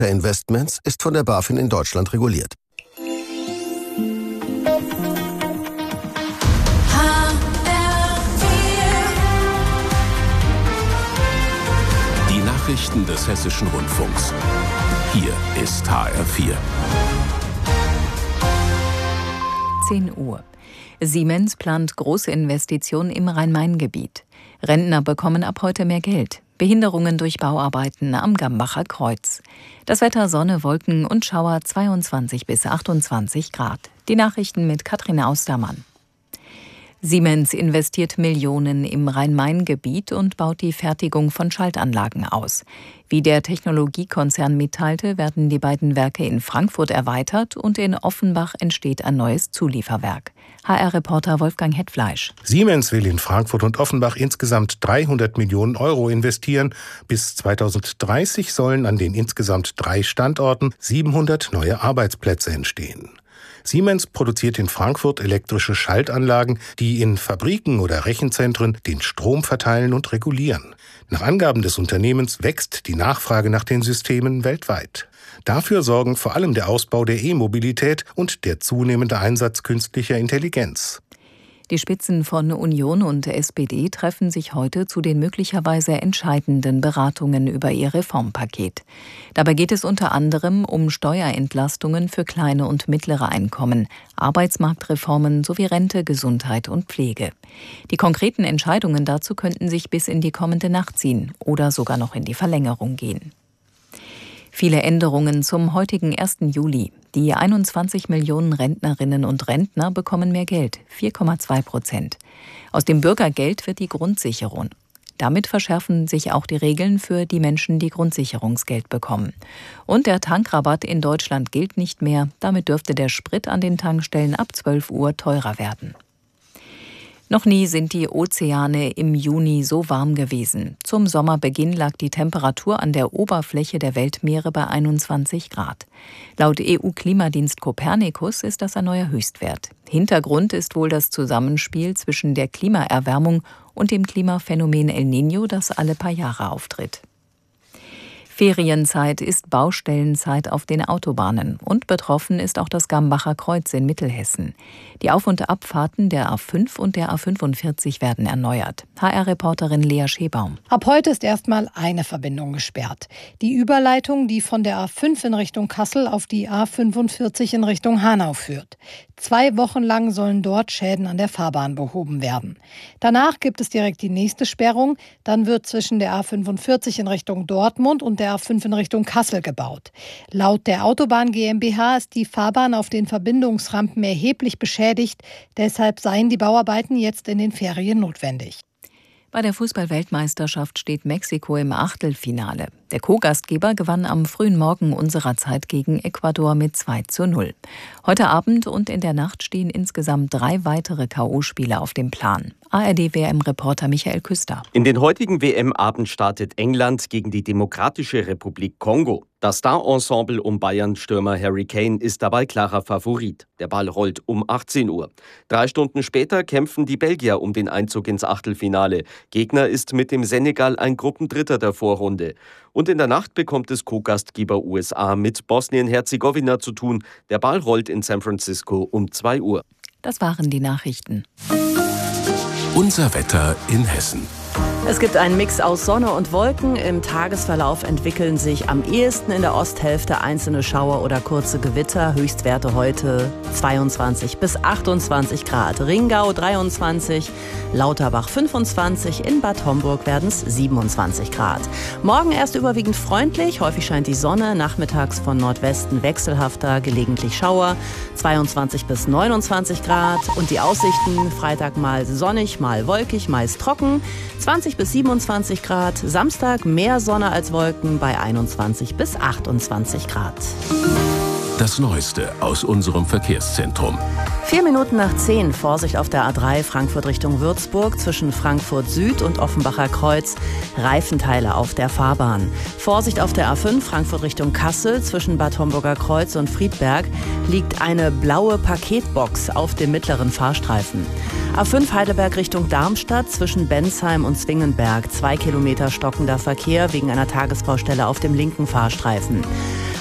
Investments ist von der BaFin in Deutschland reguliert. Die Nachrichten des Hessischen Rundfunks. Hier ist HR4. 10 Uhr. Siemens plant große Investitionen im Rhein-Main-Gebiet. Rentner bekommen ab heute mehr Geld. Behinderungen durch Bauarbeiten am Gambacher Kreuz. Das Wetter: Sonne, Wolken und Schauer, 22 bis 28 Grad. Die Nachrichten mit Katrin Austermann. Siemens investiert Millionen im Rhein-Main-Gebiet und baut die Fertigung von Schaltanlagen aus. Wie der Technologiekonzern mitteilte, werden die beiden Werke in Frankfurt erweitert und in Offenbach entsteht ein neues Zulieferwerk. HR-Reporter Wolfgang Hetfleisch. Siemens will in Frankfurt und Offenbach insgesamt 300 Millionen Euro investieren. Bis 2030 sollen an den insgesamt 3 Standorten 700 neue Arbeitsplätze entstehen. Siemens produziert in Frankfurt elektrische Schaltanlagen, die in Fabriken oder Rechenzentren den Strom verteilen und regulieren. Nach Angaben des Unternehmens wächst die Nachfrage nach den Systemen weltweit. Dafür sorgen vor allem der Ausbau der E-Mobilität und der zunehmende Einsatz künstlicher Intelligenz. Die Spitzen von Union und SPD treffen sich heute zu den möglicherweise entscheidenden Beratungen über ihr Reformpaket. Dabei geht es unter anderem um Steuerentlastungen für kleine und mittlere Einkommen, Arbeitsmarktreformen sowie Rente, Gesundheit und Pflege. Die konkreten Entscheidungen dazu könnten sich bis in die kommende Nacht ziehen oder sogar noch in die Verlängerung gehen. Viele Änderungen zum heutigen 1. Juli. Die 21 Millionen Rentnerinnen und Rentner bekommen mehr Geld, 4,2%. Aus dem Bürgergeld wird die Grundsicherung. Damit verschärfen sich auch die Regeln für die Menschen, die Grundsicherungsgeld bekommen. Und der Tankrabatt in Deutschland gilt nicht mehr. Damit dürfte der Sprit an den Tankstellen ab 12 Uhr teurer werden. Noch nie sind die Ozeane im Juni so warm gewesen. Zum Sommerbeginn lag die Temperatur an der Oberfläche der Weltmeere bei 21 Grad. Laut EU-Klimadienst Copernicus ist das ein neuer Höchstwert. Hintergrund ist wohl das Zusammenspiel zwischen der Klimaerwärmung und dem Klimaphänomen El Niño, das alle paar Jahre auftritt. Ferienzeit ist Baustellenzeit auf den Autobahnen und betroffen ist auch das Gambacher Kreuz in Mittelhessen. Die Auf- und Abfahrten der A5 und der A45 werden erneuert. HR-Reporterin Lea Schebaum. Ab heute ist erstmal eine Verbindung gesperrt. Die Überleitung, die von der A5 in Richtung Kassel auf die A45 in Richtung Hanau führt. 2 Wochen lang sollen dort Schäden an der Fahrbahn behoben werden. Danach gibt es direkt die nächste Sperrung. Dann wird zwischen der A45 in Richtung Dortmund und der A5 in Richtung Kassel gebaut. Laut der Autobahn GmbH ist die Fahrbahn auf den Verbindungsrampen erheblich beschädigt. Deshalb seien die Bauarbeiten jetzt in den Ferien notwendig. Bei der Fußball-Weltmeisterschaft steht Mexiko im Achtelfinale. Der Co-Gastgeber gewann am frühen Morgen unserer Zeit gegen Ecuador mit 2:0. Heute Abend und in der Nacht stehen insgesamt 3 weitere K.O.-Spiele auf dem Plan. ARD-WM-Reporter Michael Küster. In den heutigen WM-Abend startet England gegen die Demokratische Republik Kongo. Das Star-Ensemble um Bayern-Stürmer Harry Kane ist dabei klarer Favorit. Der Ball rollt um 18 Uhr. 3 Stunden später kämpfen die Belgier um den Einzug ins Achtelfinale. Gegner ist mit dem Senegal ein Gruppendritter der Vorrunde. Und in der Nacht bekommt es Co-Gastgeber USA mit Bosnien-Herzegowina zu tun. Der Ball rollt in San Francisco um 2 Uhr. Das waren die Nachrichten. Unser Wetter in Hessen. Es gibt einen Mix aus Sonne und Wolken. Im Tagesverlauf entwickeln sich am ehesten in der Osthälfte einzelne Schauer oder kurze Gewitter. Höchstwerte heute 22 bis 28 Grad. Ringau 23, Lauterbach 25, in Bad Homburg werden es 27 Grad. Morgen erst überwiegend freundlich, häufig scheint die Sonne, nachmittags von Nordwesten wechselhafter, gelegentlich Schauer, 22 bis 29 Grad. Und die Aussichten: Freitag mal sonnig, mal wolkig, meist trocken, 20 bis 27 Grad. Samstag mehr Sonne als Wolken bei 21 bis 28 Grad. Das Neueste aus unserem Verkehrszentrum. 4 Minuten nach 10, Vorsicht auf der A3 Frankfurt Richtung Würzburg zwischen Frankfurt Süd und Offenbacher Kreuz, Reifenteile auf der Fahrbahn. Vorsicht auf der A5 Frankfurt Richtung Kassel zwischen Bad Homburger Kreuz und Friedberg liegt eine blaue Paketbox auf dem mittleren Fahrstreifen. A5 Heidelberg Richtung Darmstadt zwischen Bensheim und Zwingenberg, 2 Kilometer stockender Verkehr wegen einer Tagesbaustelle auf dem linken Fahrstreifen.